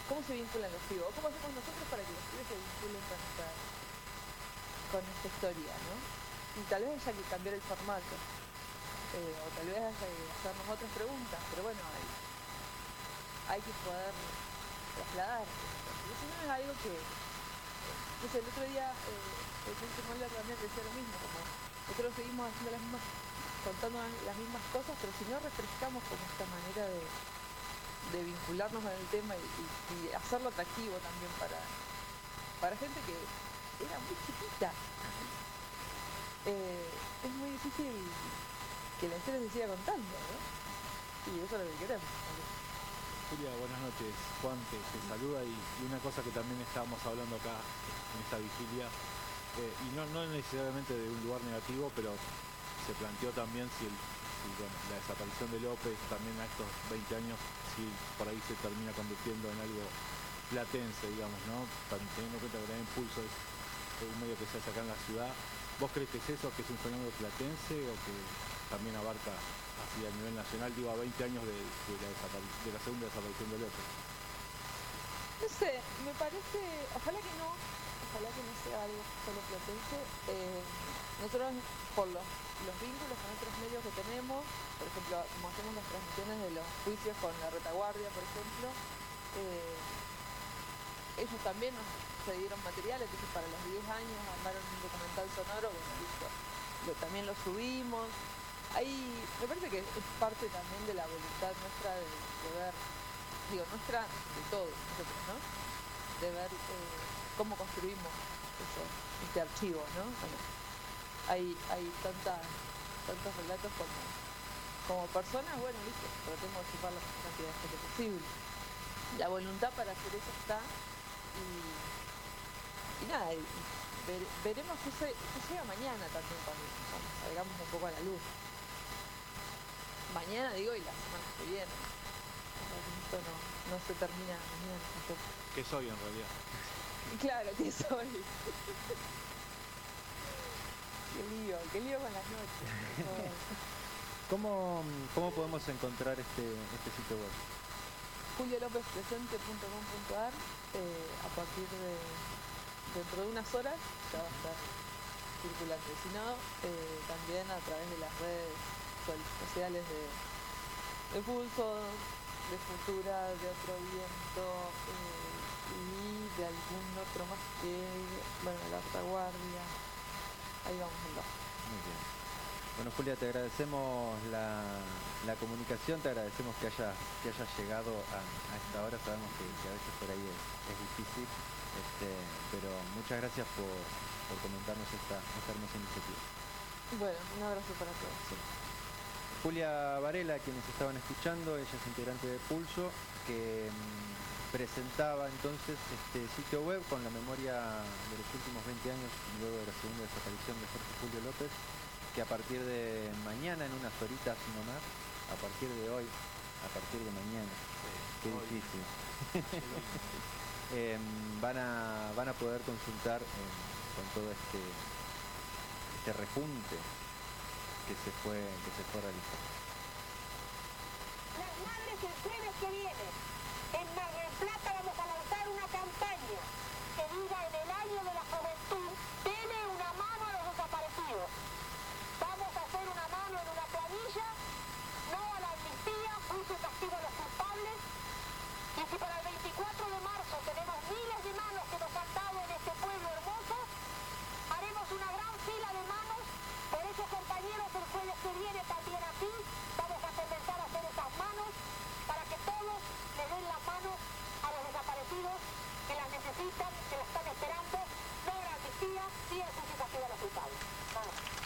¿cómo se vinculan los pibes? ¿O cómo hacemos nosotros para que los pibes se vinculen con esta historia, ¿no? Y tal vez haya que cambiar el formato, o tal vez haya que hacernos otras preguntas, pero bueno, hay que poder trasladar esto. Porque si no es algo que, no sé, el otro día el Centro Molder también decía lo mismo, como nosotros seguimos haciendo contando las mismas cosas, pero si no refrescamos como esta manera de vincularnos con el tema y hacerlo atractivo también para gente que era muy chiquita. Es muy difícil que la historia se siga contando, ¿no? Y eso es lo que queremos. Julia, buenas noches. Juan te saluda y una cosa que también estábamos hablando acá en esta vigilia, y no necesariamente de un lugar negativo, pero se planteó también si bueno, la desaparición de López también a estos 20 años, si por ahí se termina convirtiendo en algo platense, digamos, ¿no? Teniendo en cuenta que también Pulso es un medio que se hace acá en la ciudad. ¿Vos crees que es eso, que es un fenómeno platense o que también abarca así a nivel nacional, digo, a 20 años de la segunda desaparición de López? No sé, me parece, ojalá que no sea algo solo platense. Nosotros, por los vínculos con otros medios que tenemos, por ejemplo, como hacemos las transmisiones de los juicios con la retaguardia, por ejemplo, ellos también nos cedieron material, entonces para los 10 años armaron un documental sonoro, bueno, listo, también lo subimos. Ahí me parece que es parte también de la voluntad nuestra de ver, digo, nuestra, de todos nosotros, ¿no? De ver cómo construimos este archivo, ¿no? Bueno, hay tantos relatos como personas, bueno, listo, tratemos de ocupar la mayor cantidad de gente posible. La voluntad para hacer eso está, y nada, veremos qué llega mañana también cuando salgamos un poco a la luz. Mañana, digo, y la semana que viene. Esto no se termina mañana tampoco. ¿Qué soy en realidad? Claro, ¿qué soy? Qué lío con las noches. ¿Cómo podemos encontrar este sitio web? juliolopezpresente.com.ar. A partir de dentro de unas horas ya va a estar circulante. Si no, también a través de las redes sociales de Pulso, de Futura, de Otro Viento, y de algún otro más que, bueno, la retaguardia. Ahí vamos a andar. Muy bien. Bueno, Julia, te agradecemos la comunicación, te agradecemos que hayas llegado a esta hora. Sabemos que a veces por ahí es difícil, pero muchas gracias por comentarnos esta hermosa iniciativa. Bueno, un abrazo para todos. Sí. Julia Varela, quienes estaban escuchando, ella es integrante de Pulso, que presentaba entonces este sitio web con la memoria de los últimos 20 años, luego de la segunda desaparición de Jorge Julio López, que a partir de mañana, en unas horitas nomás, a partir de hoy, a partir de mañana, qué difícil, van a poder consultar con todo este rejunte que se fue realizando. Las madres el jueves que viene, en Mar del Plata, vamos a lanzar una campaña que diga: en el año de la juventud, dele una mano a los desaparecidos. Vamos a hacer una mano en una planilla, no a la amnistía, juicio y castigo a los culpables. Y si para el 24 de marzo tenemos miles de manos que nos han dado en este pueblo hermoso, haremos una gran fila de manos. Por eso, compañeros, el jueves que viene también aquí vamos a comenzar a hacer esas manos para que todos le den la mano a los desaparecidos que las necesitan, que las están esperando. No a la amnistía, sí el juicio y castigo a los culpables. Vamos.